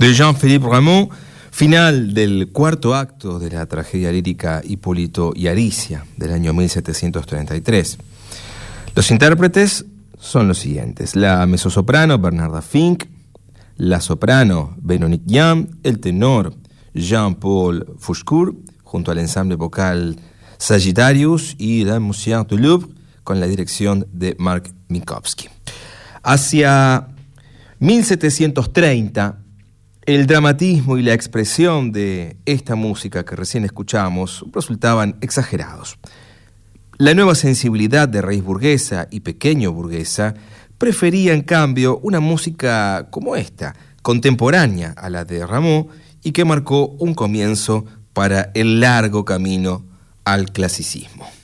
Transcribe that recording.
de Jean-Philippe Rameau, final del cuarto acto de la tragedia lírica Hipólito y Aricia del año 1733. Los intérpretes son los siguientes: la mezzosoprano Bernarda Fink, la soprano Véronique Yan, el tenor Jean-Paul Fouchcourt, junto al ensamble vocal Sagittarius y la Musique du Louvre, con la dirección de Mark Minkowski. Hacia 1730, el dramatismo y la expresión de esta música que recién escuchamos resultaban exagerados. La nueva sensibilidad de raíz burguesa y pequeño burguesa prefería, en cambio, una música como esta, contemporánea a la de Rameau, y que marcó un comienzo para el largo camino al clasicismo.